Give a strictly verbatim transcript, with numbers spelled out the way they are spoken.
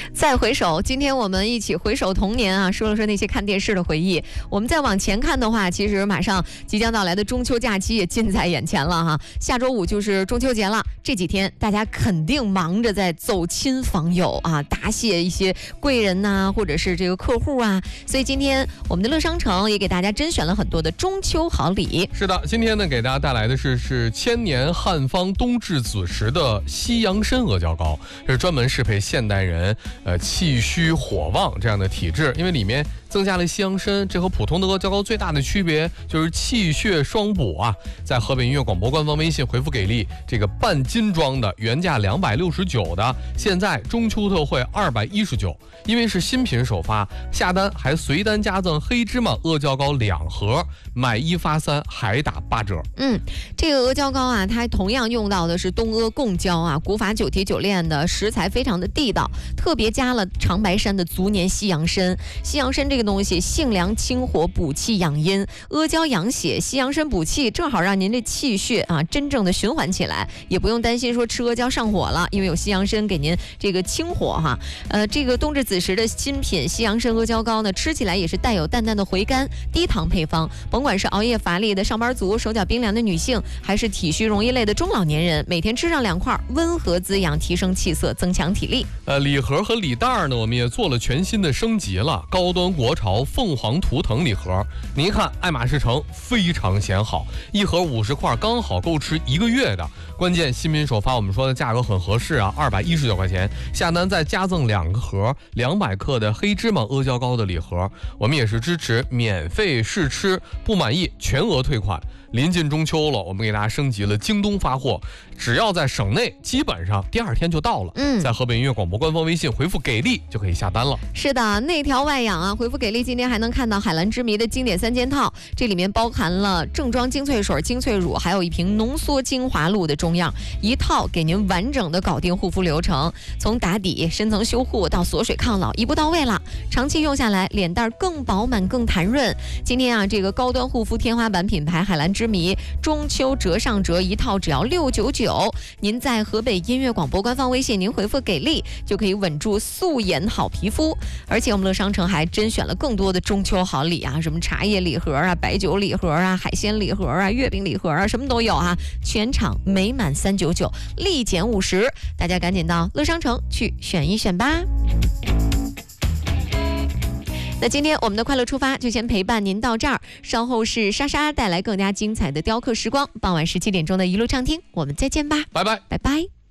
再回首，今天我们一起回首童年啊，说了说那些看电视的回忆。我们再往前看的话，其实马上即将到来的中秋假期也近在眼前了哈。下周五就是中秋节了，这几天大家肯定忙着在走亲访友啊，答谢一些贵人呐、啊，或者是这个客户啊。所以今天我们的乐商城也给大家甄选了很多的中秋好礼。 是的，今天呢给大家带来的是是千年汉方冬至子时的西洋参阿胶糕，这是专门适配现代人呃气虚火旺这样的体质，因为里面增加了西洋参，这和普通的阿胶糕最大的区别就是气血双补啊。在河北音乐广播官方微信回复给力，这个半斤装的原价两百六十九的，现在中秋特惠二百一十九，因为是新品首发，下单还随单加赠黑芝麻阿胶糕两盒，买一发三还打八折。 嗯，这个阿胶糕啊，它同样用到的是东阿贡胶啊，古法九提九炼的食材，非常的地道，特别加了长白山的足年西洋参。西洋参这个东西性凉清火，补气养阴，阿胶养血，西洋参补气，正好让您这气血啊真正的循环起来，也不用担心说吃阿胶上火了，因为有西洋参给您这个清火哈。呃，这个冬至子时的新品西洋参阿胶糕呢，吃起来也是带有淡淡的回甘，低糖配方，甭管是熬夜乏力的上班族，手脚冰凉的女性，还是体虚容易累的中老年人，每天吃上两块，温和滋养，提升气色，增强体力。 呃，礼盒和礼袋呢，我们也做了全新的升级了，高端国潮凤凰图腾礼盒。您看，爱马仕城非常显好，一盒五十块，刚好够吃一个月的。关键新品首发，我们说的价格很合适啊，二百一十九块钱，下单再加赠两个盒两百克的黑芝麻阿胶糕的礼盒。我们也是支持免费试吃，不满意全额退款。临近中秋了，我们给大家升级了京东发货，只要在省内，基本上第二天就到了。嗯，在河北音乐广播官方微信回复给力就可以下单了。 是的，内调外养啊，回复给力，今天还能看到海蓝之谜的经典三件套，这里面包含了正装精粹水、精粹乳，还有一瓶浓缩精华露的中样，一套给您完整的搞定护肤流程，从打底、深层修护到锁水抗老，一步到位了。长期用下来，脸蛋更饱满、更弹润。今天啊，这个高端护肤天花板品牌海蓝之谜中秋折上折，一套只要六九九。您在河北音乐广播官方微信，您回复给力就可以稳住素颜好皮肤。而且我们乐商城还甄选了更多的中秋好礼啊，什么茶叶礼盒啊、白酒礼盒啊、海鲜礼盒啊、月饼礼盒啊，什么都有啊。全场每满三九九立减五十，大家赶紧到乐商城去选一选吧。那今天我们的快乐出发就先陪伴您到这儿，稍后是莎莎带来更加精彩的雕刻时光，傍晚十七点钟的一路畅听，我们再见吧， 拜拜， 拜拜。